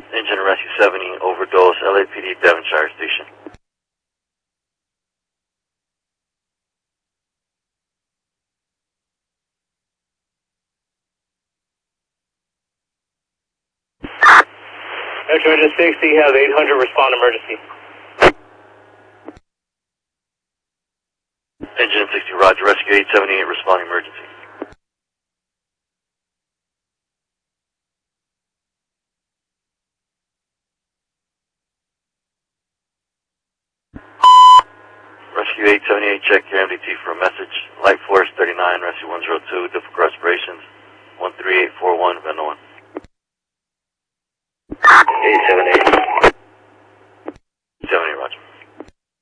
Engine Rescue 70, overdose, LAPD Devonshire Station. Metro Engine 60, have 800 respond emergency. Engine 60, roger, rescue 878, responding emergency. Rescue 878, check your MDT for a message. Light Force 39, rescue 102, difficult respirations, 13841, Venda 1. 878.